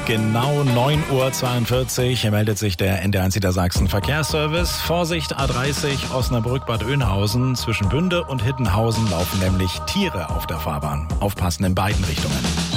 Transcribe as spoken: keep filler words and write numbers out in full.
Genau neun Uhr zweiundvierzig meldet sich der N D eins Niedersachsen Verkehrsservice. Vorsicht, A dreißig Osnabrück-Bad Oeynhausen. Zwischen Bünde und Hittenhausen laufen nämlich Tiere auf der Fahrbahn. Aufpassen in beiden Richtungen.